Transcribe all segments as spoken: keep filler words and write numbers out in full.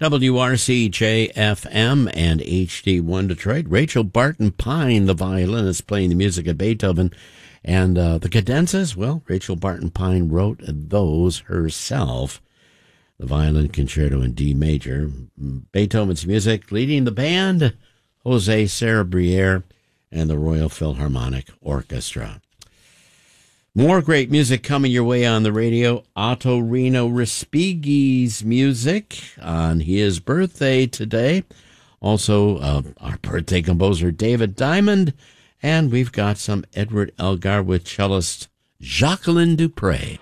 W R C J F M and H D one Detroit. Rachel Barton Pine, the violinist, playing the music of Beethoven. And uh, the cadenzas, well, Rachel Barton Pine wrote those herself. The violin concerto in D major. Beethoven's music, leading the band, Jose Cerebriere and the Royal Philharmonic Orchestra. More great music coming your way on the radio. Otto Rino Respighi's music on his birthday today. Also, uh, our birthday composer, David Diamond. And we've got some Edward Elgar with cellist Jacqueline Dupre.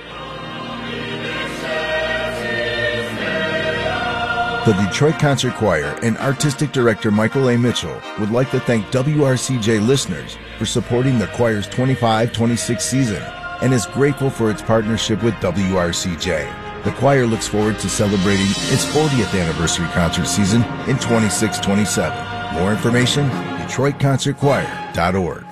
The Detroit Concert Choir and Artistic Director Michael A. Mitchell would like to thank W R C J listeners for supporting the choir's twenty-five twenty-six season and is grateful for its partnership with W R C J. The choir looks forward to celebrating its fortieth anniversary concert season in twenty-six twenty-seven. More information, detroit concert choir dot org.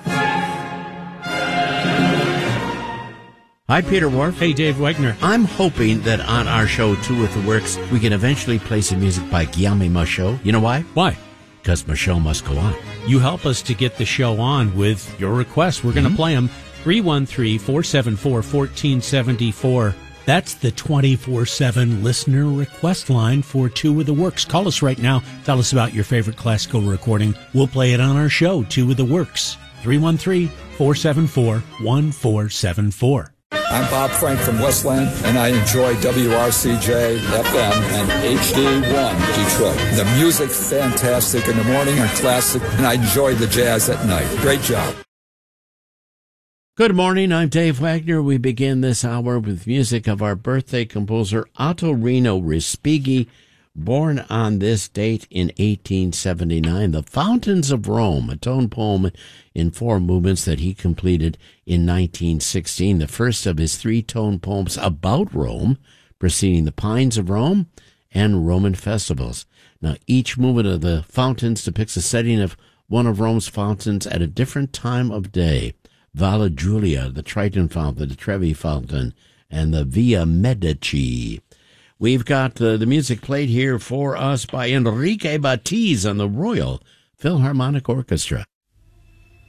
Hi, Peter Wharf. Hey, Dave Wegner. I'm hoping that on our show, Two with the Works, we can eventually play some music by Guillaume Michaud. You know why? Why? Because Michaud must go on. You help us to get the show on with your requests. We're going to mm-hmm. play them. three one three, four seven four, one four seven four. That's the twenty-four seven listener request line for Two with the Works. Call us right now. Tell us about your favorite classical recording. We'll play it on our show, Two with the Works. three one three, four seven four, one four seven four. I'm Bob Frank from Westland, and I enjoy W R C J, F M, and H D one Detroit. The music, fantastic in the morning and classic, and I enjoy the jazz at night. Great job. Good morning, I'm Dave Wagner. We begin this hour with music of our birthday composer, Otto Rino Respighi, born on this date in eighteen seventy-nine. The Fountains of Rome, a tone poem in four movements that he completed in nineteen sixteen, the first of his three tone poems about Rome, preceding the Pines of Rome and Roman festivals. Now, each movement of the fountains depicts a setting of one of Rome's fountains at a different time of day. Valle Giulia, the Triton Fountain, the Trevi Fountain, and the Via Medici. We've got uh, the music played here for us by Enrique Batiz on the Royal Philharmonic Orchestra.